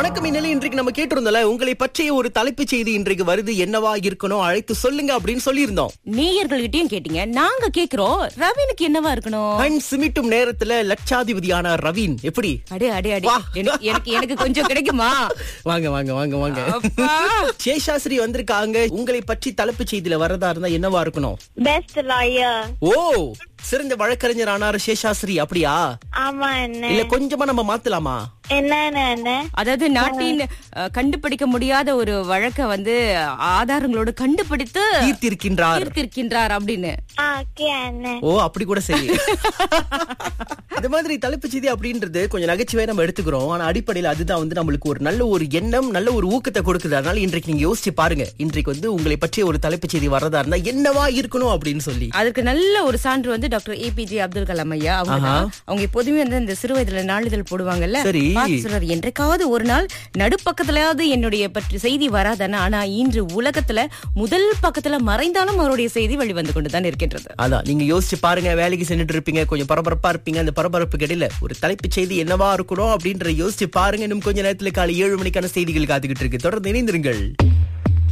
வணக்கம் இந்நிலை இன்றைக்கு நம்ம கேட்டிருந்தோம்ல உங்களை பற்றிய ஒரு தலைப்புச் செய்தி இன்றைக்கு வருது, என்னவா இருக்கணும் அழைத்து சொல்லுங்க அப்படின்னு சொல்லியிருந்தோம். நேயர்கள்கிட்டயும் கேட்டீங்க, நாங்க கேக்குறோம் ரவீனுக்கு என்னவா இருக்கணும். கண் சிமிட்டும் நேரத்துல லட்சாதிபதியான ரவீன் எப்படி? அடே அடே அடே, எனக்கு கொஞ்சம் கிடைக்குமா? வாங்க வாங்க வாங்க வாங்க. சேஷாஸ்ரீ வந்திருக்காங்க. உங்களை பற்றி தலைப்புச் செய்தியில வரதா இருந்தா என்னவா இருக்கணும்? Best lawyer. ஓ, சிறந்த வழக்கறிஞர் ஆனாரு சேஷாஸ்ரீ, அப்படியா? ஆமா அண்ணே. இல்ல கொஞ்சமா நம்ம மாத்தலாமா? என்ன அதாவது நாட்டின் கண்டுபிடிக்க முடியாத ஒரு வழக்க வந்து ஆதாரங்களோடு கண்டுபிடித்து தீர்த்திருக்கின்றார் அப்படின்னு. ஓகே அண்ணே. ஓ, அப்படி கூட சரி. அது மாதிரி தலைப்புச் செய்தி அப்படின்றது கொஞ்சம் நகைச்சுவையா நம்ம எடுத்துக்கிறோம். ஆனா அடிப்படையில் அதுதான் வந்து நம்மளுக்கு ஒரு நல்ல ஒரு எண்ணம், நல்ல ஒரு ஊக்கத்தை கொடுக்குது. அதனால இன்றைக்கு நீங்க யோசிச்சு பாருங்க, இன்றைக்கு வந்து உங்களை பற்றிய ஒரு தலைப்புச் செய்தி வரதா இருந்தா என்னவா இருக்கணும் அப்படின்னு சொல்லி. அதுக்கு நல்ல ஒரு சான்று வந்து டாக்டர் APJ அப்துல் கலாம் ஐயா. அவங்க எப்போதுமே வந்து இந்த சிறு வயதுல நாளிதழ் போடுவாங்கல்ல, சொல்றாரு என்றைக்காவது ஒரு நாள் நடுப்பக்கத்துலயாவது என்னுடைய பற்றி செய்தி வராதானே. ஆனா இன்று உலகத்துல முதல் பக்கத்துல மறைந்தாலும் அவருடைய செய்தி வெளிவந்து கொண்டுதான் இருக்கின்றது. அதான் நீங்க யோசிச்சு பாருங்க, வேலைக்கு சென்றுட்டு இருப்பீங்க, கொஞ்சம் பரபரப்பா இருப்பீங்க. அந்த பரபரப்புக்கு இடையில ஒரு தலைப்புச் செய்தி என்னவா இருக்கணும் அப்படின்ற யோசிச்சு பாருங்க. இன்னும் கொஞ்ச நேரத்துல காலை 7 மணிக்கான செய்திகள் காத்துக்கிட்டு இருக்கு. தொடர்ந்து இணைந்திருங்கள்.